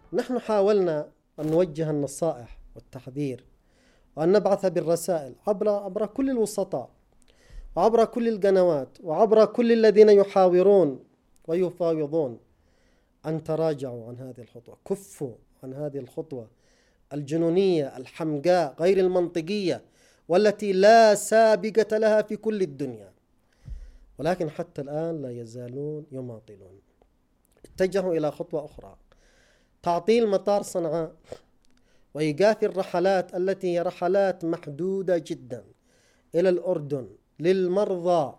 نحن حاولنا أن نوجه النصائح والتحذير وأن نبعث بالرسائل عبر كل الوسطاء وعبر كل القنوات وعبر كل الذين يحاورون ويفاوضون أن تراجعوا عن هذه الخطوة، كفوا عن هذه الخطوة الجنونية الحمقاء غير المنطقية والتي لا سابقة لها في كل الدنيا. ولكن حتى الآن لا يزالون يماطلون. اتجهوا إلى خطوة أخرى، تعطيل مطار صنعاء وإيقاف الرحلات التي هي رحلات محدودة جدا إلى الأردن للمرضى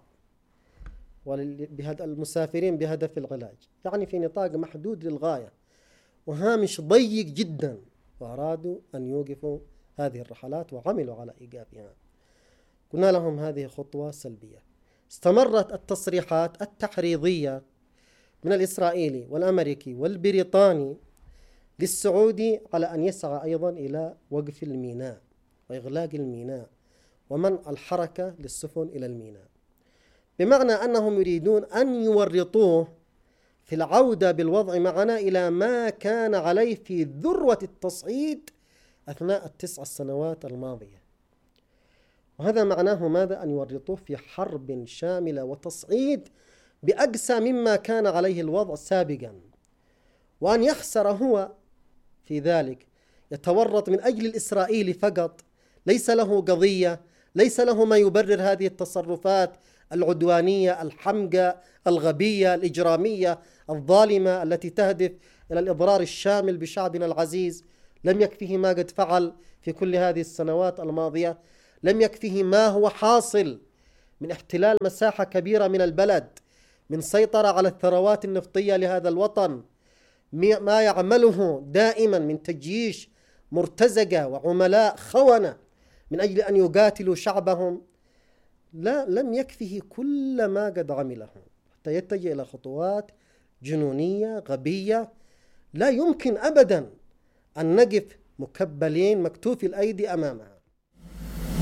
والمسافرين بهدف العلاج، يعني في نطاق محدود للغاية وهامش ضيق جدا، وأرادوا أن يوقفوا هذه الرحلات وعملوا على إيقافها. قلنا لهم هذه خطوة سلبية. استمرت التصريحات التحريضية من الإسرائيلي والأمريكي والبريطاني للسعودي على أن يسعى أيضا إلى وقف الميناء وإغلاق الميناء ومنع الحركة للسفن إلى الميناء، بمعنى أنهم يريدون أن يورطوه في العودة بالوضع معنا إلى ما كان عليه في ذروة التصعيد أثناء ال9 سنوات الماضية. وهذا معناه ماذا؟ أن يورطوه في حرب شاملة وتصعيد بأقسى مما كان عليه الوضع سابقا، وأن يخسر هو في ذلك، يتورط من أجل الإسرائيلي فقط، ليس له قضية، ليس له ما يبرر هذه التصرفات العدوانية الحمقى الغبية الإجرامية الظالمة التي تهدف إلى الإضرار الشامل بشعبنا العزيز. لم يكفه ما قد فعل في كل هذه السنوات الماضية، لم يكفه ما هو حاصل من احتلال مساحة كبيرة من البلد، من سيطرة على الثروات النفطية لهذا الوطن، ما يعمله دائما من تجييش مرتزقة وعملاء خونة من أجل أن يقاتلوا شعبهم. لا، لم يكفه كل ما قد عمله حتى يتجه إلى خطوات جنونية غبية. لا يمكن أبدا أن نقف مكبلين مكتوفي الأيدي أمامها.